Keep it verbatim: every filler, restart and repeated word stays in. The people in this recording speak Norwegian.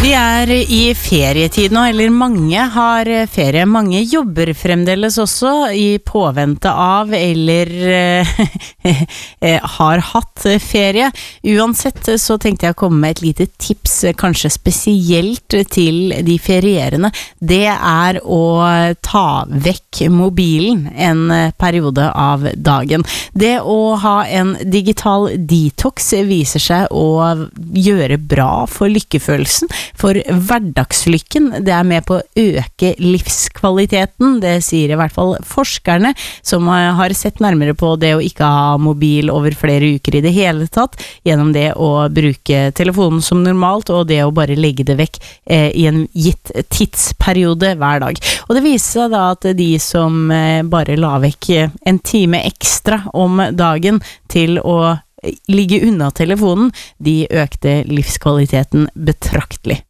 Vi er i ferietid nå, eller mange har ferie. Mange jobber fremdeles også i påvente av, eller eh, har hatt ferie. Uansett så tenkte jeg å komme med et lite tips, kanskje spesielt til de ferierende. Det er å ta vekk mobilen en periode av dagen. Det å ha en digital detox viser seg å gjøre bra for lykkefølelsen, for hverdagslykken. Det er med på å øke livskvaliteten, det sier i hvert fall forskerne som har sett nærmere på det å ikke ha mobil over flere uker i det hele tatt, gjennom det å bruke telefonen som normalt, og det å bare legge det vekk eh, i en gitt tidsperiode hver dag. Og det viser seg da at de som eh, bare la vekk en time ekstra om dagen til å ligge unna telefonen, de økte livskvaliteten betraktelig.